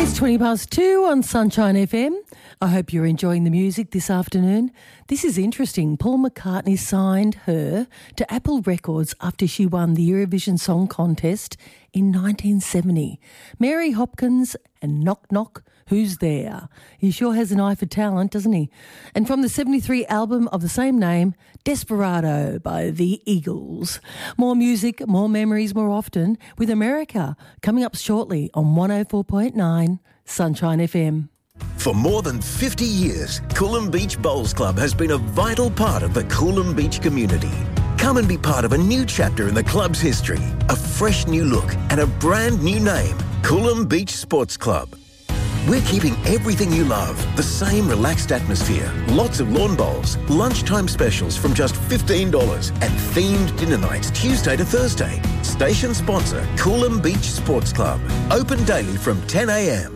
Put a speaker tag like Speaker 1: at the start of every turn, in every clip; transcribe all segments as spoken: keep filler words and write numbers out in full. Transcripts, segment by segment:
Speaker 1: It's twenty past two on Sunshine F M. I hope you're enjoying the music this afternoon. This is interesting. Paul McCartney signed her to Apple Records after she won the Eurovision Song Contest in nineteen seventy. Mary Hopkins and Knock Knock, Who's There? He sure has an eye for talent, doesn't he? And from the seventy-three album of the same name, Desperado by the Eagles. More music, more memories, more often with America coming up shortly on one oh four point nine Sunshine F M.
Speaker 2: For more than fifty years, Coolum Beach Bowls Club has been a vital part of the Coolum Beach community. Come and be part of a new chapter in the club's history, a fresh new look and a brand new name, Coolum Beach Sports Club. We're keeping everything you love, the same relaxed atmosphere, lots of lawn bowls, lunchtime specials from just fifteen dollars and themed dinner nights Tuesday to Thursday. Station sponsor, Coolum Beach Sports Club. Open daily from ten a m.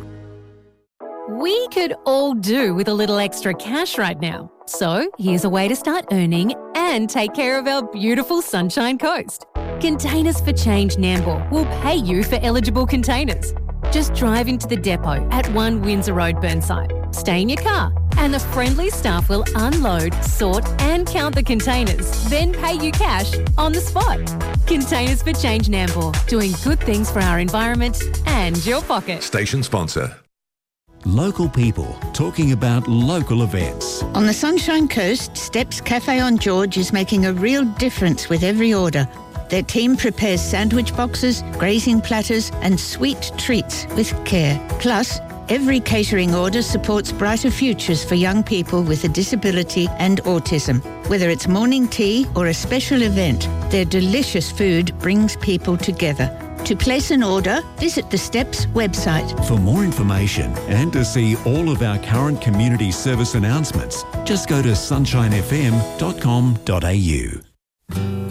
Speaker 3: We could all do with a little extra cash right now. So here's a way to start earning and take care of our beautiful Sunshine Coast. Containers for Change Nambour will pay you for eligible containers. Just drive into the depot at one Windsor Road, Burnside. Stay in your car and the friendly staff will unload, sort and count the containers, then pay you cash on the spot. Containers for Change Nambour, doing good things for our environment and your pocket.
Speaker 4: Station sponsor.
Speaker 5: Local people talking about local events.
Speaker 6: On the Sunshine Coast, Steps Cafe on George is making a real difference with every order. Their team prepares sandwich boxes, grazing platters and sweet treats with care. Plus, every catering order supports brighter futures for young people with a disability and autism. Whether it's morning tea or a special event, their delicious food brings people together. To place an order, visit the Steps website.
Speaker 5: For more information and to see all of our current community service announcements, just go to sunshine f m dot com dot a u.